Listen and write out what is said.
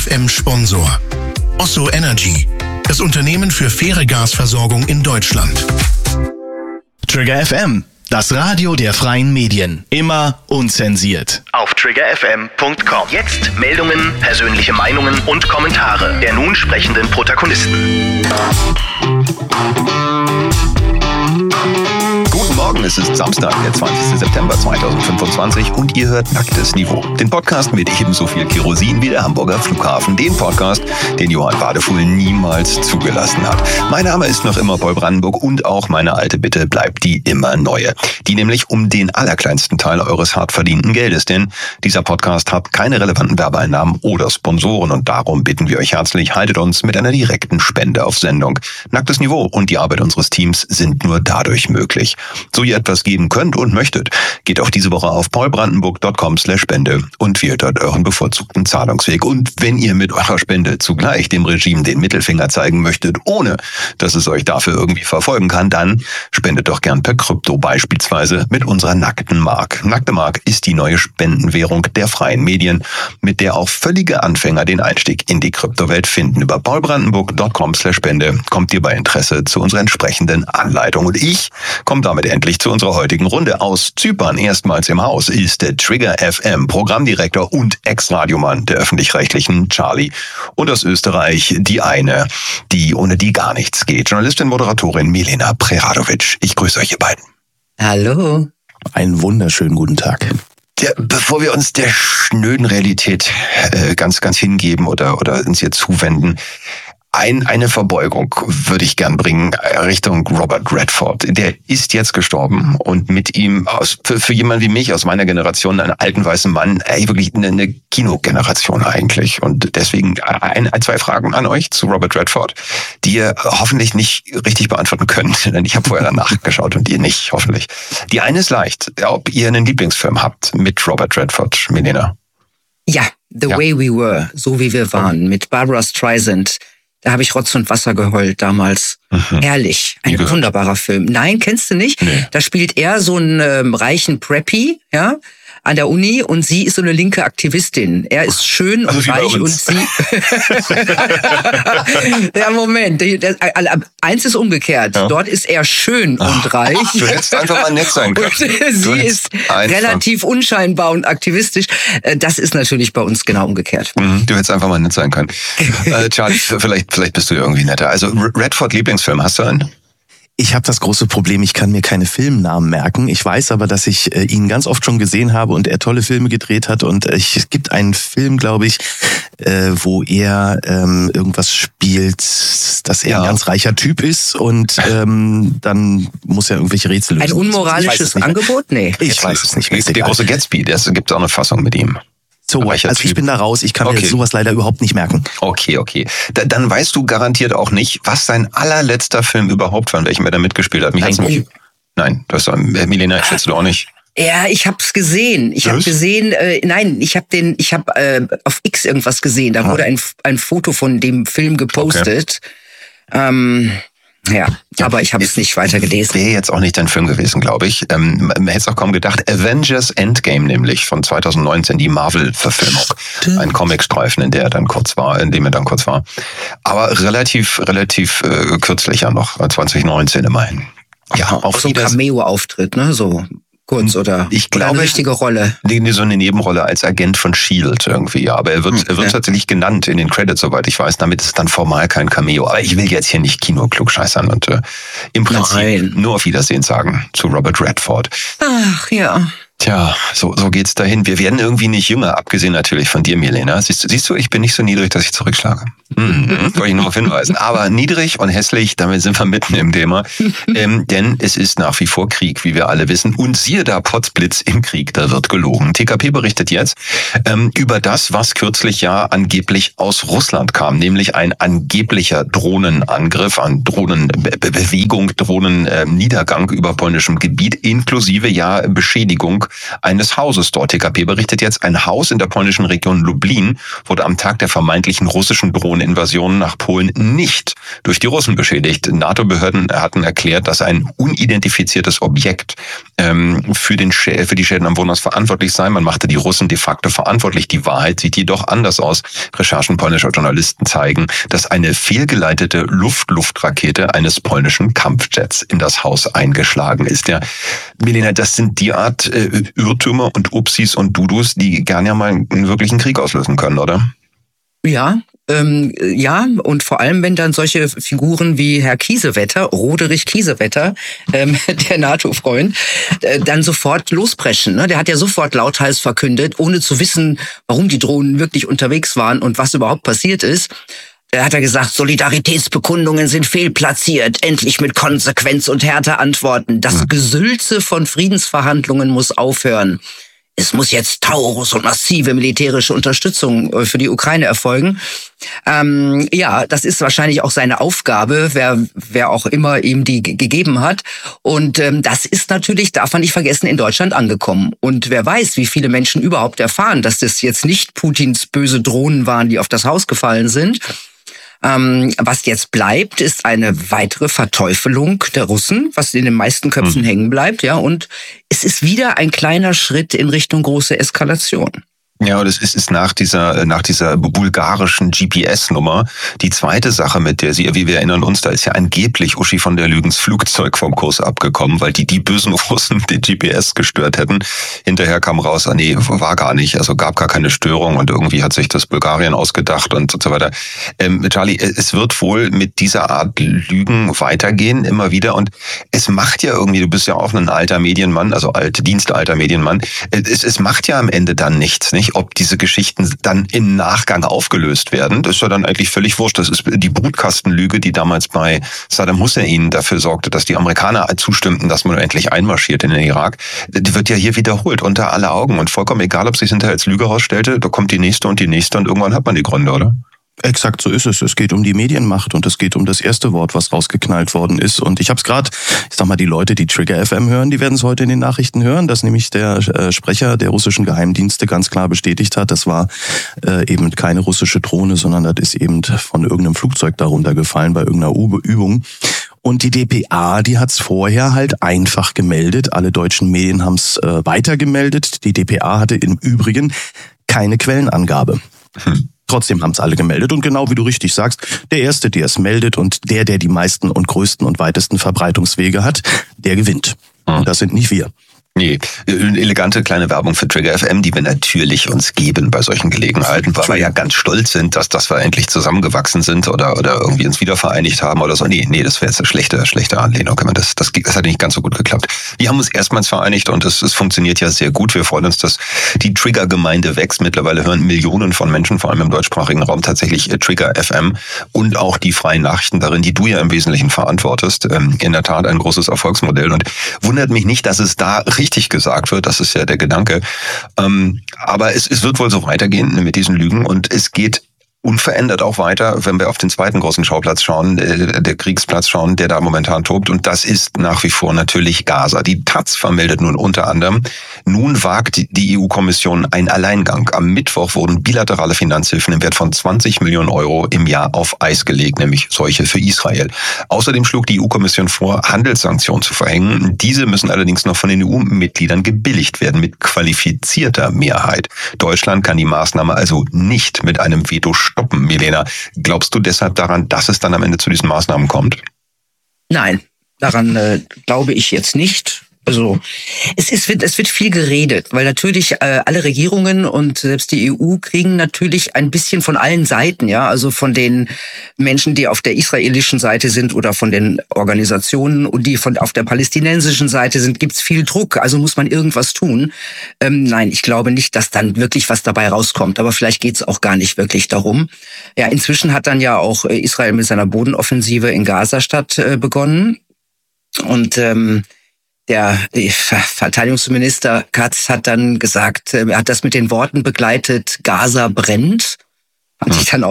FM Sponsor. Osso Energy, das Unternehmen für faire Gasversorgung in Deutschland. Trigger FM, das Radio der freien Medien. Immer unzensiert. Auf triggerfm.com. Jetzt Meldungen, persönliche Meinungen und Kommentare der nun sprechenden Protagonisten. Guten Morgen, es ist Samstag, der 20. September 2025 und ihr hört Nacktes Niveau. Den Podcast mit ebenso viel Kerosin wie der Hamburger Flughafen. Den Podcast, den Johann Wadefuhl niemals zugelassen hat. Mein Name ist noch immer Paul Brandenburg und auch meine alte Bitte bleibt die immer neue. Die nämlich um den allerkleinsten Teil eures hart verdienten Geldes. Denn dieser Podcast hat keine relevanten Werbeeinnahmen oder Sponsoren und darum bitten wir euch herzlich, haltet uns mit einer direkten Spende auf Sendung. Nacktes Niveau und die Arbeit unseres Teams sind nur dadurch möglich. So ihr etwas geben könnt und möchtet, geht auch diese Woche auf paulbrandenburg.com/Spende und wählt dort euren bevorzugten Zahlungsweg. Und wenn ihr mit eurer Spende zugleich dem Regime den Mittelfinger zeigen möchtet, ohne dass es euch dafür irgendwie verfolgen kann, dann spendet doch gern per Krypto, beispielsweise mit unserer nackten Mark. Nackte Mark ist die neue Spendenwährung der freien Medien, mit der auch völlige Anfänger den Einstieg in die Kryptowelt finden. Über paulbrandenburg.com/Spende kommt ihr bei Interesse zu unserer entsprechenden Anleitung. Und ich komme damit endlich zu unserer heutigen Runde. Aus Zypern erstmals im Haus ist der Trigger FM Programmdirektor und Ex-Radiomann der Öffentlich-Rechtlichen, Charlie. Und aus Österreich die eine, die ohne die gar nichts geht. Journalistin, Moderatorin Milena Preradovic. Ich grüße euch, ihr beiden. Hallo. Einen wunderschönen guten Tag. Bevor wir uns der schnöden Realität ganz hingeben oder uns ihr zuwenden, eine Verbeugung würde ich gern bringen Richtung Robert Redford. Der ist jetzt gestorben und mit ihm, für jemanden wie mich aus meiner Generation, einen alten weißen Mann, wirklich eine Kinogeneration eigentlich. Und deswegen zwei Fragen an euch zu Robert Redford, die ihr hoffentlich nicht richtig beantworten könnt. Denn ich habe vorher danach geschaut und ihr nicht, hoffentlich. Die eine ist leicht, ob ihr einen Lieblingsfilm habt mit Robert Redford, Milena. Ja, The Way We Were, so wie wir waren, mit Barbra Streisand. Da habe ich Rotz und Wasser geheult damals. Herrlich. Ein wunderbarer Film. Nein, kennst du nicht? Nee. Da spielt er so einen reichen Preppy, ja, an der Uni und sie ist so eine linke Aktivistin. Er ist schön und reich und sie... Ja, Moment. Eins ist umgekehrt. Ja. Dort ist er schön und reich. Du hättest einfach mal nett sein können. Sie ist relativ unscheinbar und aktivistisch. Das ist natürlich bei uns genau umgekehrt. Du hättest einfach mal nett sein können. Charlie, vielleicht bist du irgendwie netter. Also Redford Lieblingsfilm, hast du einen? Ich habe das große Problem, ich kann mir keine Filmnamen merken. Ich weiß aber, dass ich ihn ganz oft schon gesehen habe und er tolle Filme gedreht hat. Und es gibt einen Film, glaube ich, wo er irgendwas spielt, dass er ein ganz reicher Typ ist und dann muss er irgendwelche Rätsel lösen. Ein unmoralisches Angebot? Nee. Ich weiß es nicht. Der große Gatsby, da gibt es auch eine Fassung mit ihm. So, also ich bin da raus, ich kann mir sowas leider überhaupt nicht merken. Okay. Dann weißt du garantiert auch nicht, was sein allerletzter Film überhaupt war, in welchem er da mitgespielt hat. Nein, das war Milena, schätzt du auch nicht. Ja, ich hab's gesehen. Ich habe auf X irgendwas gesehen. Da wurde ein Foto von dem Film gepostet. Okay. Ja, aber ich habe es nicht weiter gelesen. Wäre jetzt auch nicht dein Film gewesen, glaube ich. Man hätte es auch kaum gedacht. Avengers Endgame nämlich von 2019, die Marvel-Verfilmung. Ein Comicstreifen, in dem er dann kurz war. Aber relativ kürzlich ja noch, 2019 immerhin. Ja, auch so ein Cameo-Auftritt, ne, so. Kurz oder ich glaube, eine richtige Rolle. So eine Nebenrolle als Agent von S.H.I.E.L.D. irgendwie, ja. Aber er wird tatsächlich genannt in den Credits, soweit ich weiß. Damit ist es dann formal kein Cameo. Aber ich will jetzt hier nicht Kino-klugscheißern und im Prinzip nur auf Wiedersehen sagen zu Robert Redford. Ach ja. Tja, so geht's dahin. Wir werden irgendwie nicht jünger, abgesehen natürlich von dir, Milena. Siehst du, ich bin nicht so niedrig, dass ich zurückschlage. Wollte ich nur darauf hinweisen. Aber niedrig und hässlich, damit sind wir mitten im Thema. Denn es ist nach wie vor Krieg, wie wir alle wissen. Und siehe da, Potzblitz im Krieg, da wird gelogen. TKP berichtet jetzt über das, was kürzlich ja angeblich aus Russland kam. Nämlich ein angeblicher Drohnenangriff, an Drohnenbewegung, Drohnenniedergang über polnischem Gebiet, inklusive Beschädigung Zerstörung eines Hauses dort. TKP berichtet jetzt, ein Haus in der polnischen Region Lublin wurde am Tag der vermeintlichen russischen Drohneninvasion nach Polen nicht durch die Russen beschädigt. NATO-Behörden hatten erklärt, dass ein unidentifiziertes Objekt für die Schäden am Wohnhaus verantwortlich sei. Man machte die Russen de facto verantwortlich. Die Wahrheit sieht jedoch anders aus. Recherchen polnischer Journalisten zeigen, dass eine fehlgeleitete Luft-Luft-Rakete eines polnischen Kampfjets in das Haus eingeschlagen ist. Ja, Milena, das sind die Art Irrtümer und Upsis und Dudus, die gern ja mal einen wirklichen Krieg auslösen können, oder? Ja, und vor allem, wenn dann solche Figuren wie Herr Kiesewetter, Roderich Kiesewetter, der NATO-Freund, dann sofort lospreschen. Ne? Der hat ja sofort lauthals verkündet, ohne zu wissen, warum die Drohnen wirklich unterwegs waren und was überhaupt passiert ist. Da hat er gesagt, Solidaritätsbekundungen sind fehlplatziert, endlich mit Konsequenz und Härte antworten. Das Gesülze von Friedensverhandlungen muss aufhören. Es muss jetzt Taurus und massive militärische Unterstützung für die Ukraine erfolgen. Das ist wahrscheinlich auch seine Aufgabe, wer auch immer ihm die gegeben hat. Und das ist natürlich, darf man nicht vergessen, in Deutschland angekommen. Und wer weiß, wie viele Menschen überhaupt erfahren, dass das jetzt nicht Putins böse Drohnen waren, die auf das Haus gefallen sind. Was jetzt bleibt, ist eine weitere Verteufelung der Russen, was in den meisten Köpfen hängen bleibt, ja. Und es ist wieder ein kleiner Schritt in Richtung große Eskalation. Ja, und es ist nach dieser bulgarischen GPS-Nummer die zweite Sache, mit der sie, wie wir erinnern uns, da ist ja angeblich Uschi von der Lügens Flugzeug vom Kurs abgekommen, weil die bösen Russen den GPS gestört hätten. Hinterher kam raus, nee, war gar nicht, also gab gar keine Störung und irgendwie hat sich das Bulgarien ausgedacht und so weiter. Charlie, es wird wohl mit dieser Art Lügen weitergehen, immer wieder, und es macht ja irgendwie, du bist ja auch ein alter Medienmann, also dienstalter Medienmann, es macht ja am Ende dann nichts, nicht? Ob diese Geschichten dann im Nachgang aufgelöst werden, das ist ja dann eigentlich völlig wurscht. Das ist die Brutkastenlüge, die damals bei Saddam Hussein dafür sorgte, dass die Amerikaner zustimmten, dass man endlich einmarschiert in den Irak. Die wird ja hier wiederholt, unter aller Augen. Und vollkommen egal, ob es sich hinterher als Lüge herausstellte, da kommt die nächste und irgendwann hat man die Gründe, oder? Exakt so ist es. Es geht um die Medienmacht und es geht um das erste Wort, was rausgeknallt worden ist. Und ich habe es gerade, ich sag mal, die Leute, die Trigger FM hören, die werden es heute in den Nachrichten hören, dass nämlich der Sprecher der russischen Geheimdienste ganz klar bestätigt hat, das war eben keine russische Drohne, sondern das ist eben von irgendeinem Flugzeug darunter gefallen bei irgendeiner Übung. Und die dpa, die hat's vorher halt einfach gemeldet. Alle deutschen Medien haben's weitergemeldet. Die dpa hatte im Übrigen keine Quellenangabe. Trotzdem haben es alle gemeldet und genau wie du richtig sagst, der Erste, der es meldet und der die meisten und größten und weitesten Verbreitungswege hat, der gewinnt. Und das sind nicht wir. Nee, eine elegante kleine Werbung für Trigger FM, die wir natürlich uns geben bei solchen Gelegenheiten, weil wir ja ganz stolz sind, dass wir endlich zusammengewachsen sind oder irgendwie uns wieder vereinigt haben oder so. Nee, das wäre jetzt eine schlechte Anlehnung. Das hat nicht ganz so gut geklappt. Wir haben uns erstmals vereinigt und es funktioniert ja sehr gut. Wir freuen uns, dass die Trigger-Gemeinde wächst. Mittlerweile hören Millionen von Menschen, vor allem im deutschsprachigen Raum, tatsächlich Trigger FM und auch die freien Nachrichten darin, die du ja im Wesentlichen verantwortest. In der Tat ein großes Erfolgsmodell und wundert mich nicht, dass es da richtig gesagt wird, das ist ja der Gedanke. Aber es wird wohl so weitergehen mit diesen Lügen und es geht unverändert auch weiter, wenn wir auf den zweiten großen Schauplatz schauen, der Kriegsplatz schauen, der da momentan tobt. Und das ist nach wie vor natürlich Gaza. Die Taz vermeldet nun unter anderem, nun wagt die EU-Kommission einen Alleingang. Am Mittwoch wurden bilaterale Finanzhilfen im Wert von 20 Millionen Euro im Jahr auf Eis gelegt, nämlich solche für Israel. Außerdem schlug die EU-Kommission vor, Handelssanktionen zu verhängen. Diese müssen allerdings noch von den EU-Mitgliedern gebilligt werden, mit qualifizierter Mehrheit. Deutschland kann die Maßnahme also nicht mit einem Veto stoppen. Milena, glaubst du deshalb daran, dass es dann am Ende zu diesen Maßnahmen kommt? Nein, daran glaube ich jetzt nicht. Also es wird viel geredet, weil natürlich alle Regierungen und selbst die EU kriegen natürlich ein bisschen von allen Seiten, ja, also von den Menschen, die auf der israelischen Seite sind oder von den Organisationen und die auf der palästinensischen Seite sind, gibt's viel Druck, also muss man irgendwas tun. Nein, ich glaube nicht, dass dann wirklich was dabei rauskommt, aber vielleicht geht's auch gar nicht wirklich darum. Ja, inzwischen hat dann ja auch Israel mit seiner Bodenoffensive in Gazastadt begonnen und der Verteidigungsminister Katz hat dann gesagt, er hat das mit den Worten begleitet, Gaza brennt. Fand ich dann auch